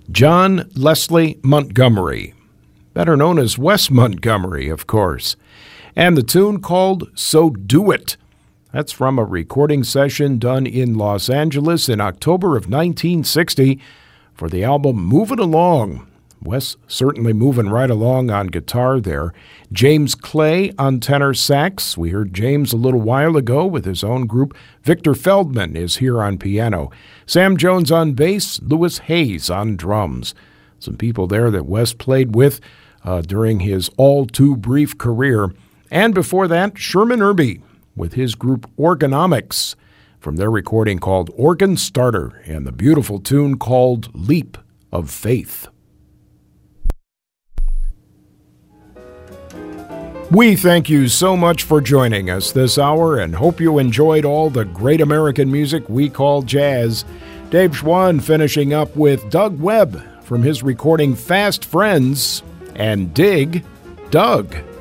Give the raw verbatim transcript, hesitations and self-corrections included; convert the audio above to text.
John Leslie Montgomery, better known as Wes Montgomery, of course, and the tune called So Do It. That's from a recording session done in Los Angeles in October of nineteen sixty for the album Movin' Along. Wes certainly moving right along on guitar there. James Clay on tenor sax. We heard James a little while ago with his own group. Victor Feldman is here on piano. Sam Jones on bass. Louis Hayes on drums. Some people there that Wes played with uh, during his all-too-brief career. And before that, Sherman Irby with his group Organomics from their recording called Organ Starter and the beautiful tune called Leap of Faith. We thank you so much for joining us this hour and hope you enjoyed all the great American music we call jazz. Dave Schwann finishing up with Doug Webb from his recording Fast Friends and Dig Doug.